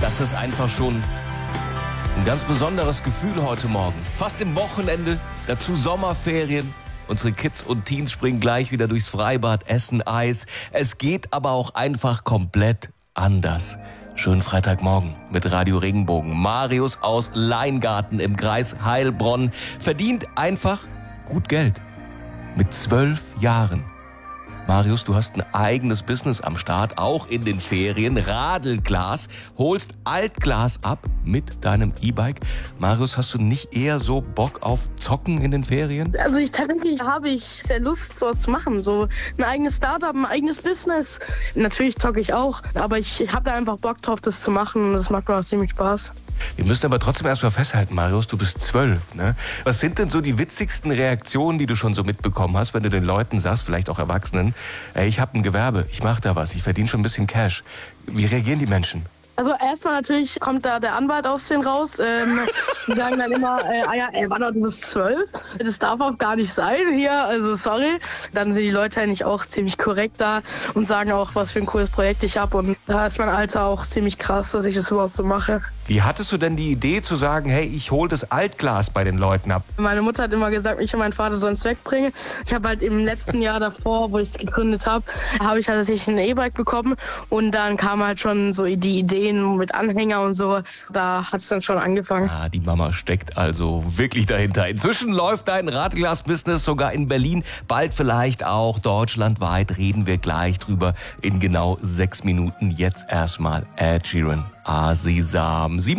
Das ist einfach schon ein ganz besonderes Gefühl heute Morgen. Fast im Wochenende, dazu Sommerferien. Unsere Kids und Teens springen gleich wieder durchs Freibad, essen Eis. Es geht aber auch einfach komplett anders. Schönen Freitagmorgen mit Radio Regenbogen. Marius aus Leingarten im Kreis Heilbronn verdient einfach gut Geld. Mit 12 Jahren. Marius, du hast ein eigenes Business am Start, auch in den Ferien. Radelglas, holst Altglas ab mit deinem E-Bike. Marius, hast du nicht eher so Bock auf Zocken in den Ferien? Also tatsächlich habe ich sehr Lust, sowas zu machen. So ein eigenes Startup, ein eigenes Business. Natürlich zocke ich auch, aber ich habe da einfach Bock drauf, das zu machen. Das macht mir auch ziemlich Spaß. Wir müssen aber trotzdem erstmal festhalten, Marius, du bist 12, ne? Was sind denn so die witzigsten Reaktionen, die du schon so mitbekommen hast, wenn du den Leuten sagst, vielleicht auch Erwachsenen, ey, ich habe ein Gewerbe, ich mache da was, ich verdiene schon ein bisschen Cash. Wie reagieren die Menschen? Also erstmal natürlich kommt da der Anwalt aus denen raus. Die sagen dann immer, warte, du bist 12. Das darf auch gar nicht sein hier, also sorry. Dann sind die Leute eigentlich auch ziemlich korrekt da und sagen auch, was für ein cooles Projekt ich habe. Und da ist mein Alter auch ziemlich krass, dass ich das überhaupt so mache. Wie hattest du denn die Idee zu sagen, hey, ich hole das Altglas bei den Leuten ab? Meine Mutter hat immer gesagt, ich und mein Vater sollen es wegbringen. Ich habe halt im letzten Jahr davor, wo ich es gegründet habe, habe ich halt ein E-Bike bekommen. Und dann kam halt schon so die Ideen mit Anhänger und so. Da hat es dann schon angefangen. Ah, die Mama steckt also wirklich dahinter. Inzwischen läuft dein Radglas-Business sogar in Berlin. Bald vielleicht auch deutschlandweit. Reden wir gleich drüber in genau 6 Minuten. Jetzt erstmal Ed Sheeran, Asisam.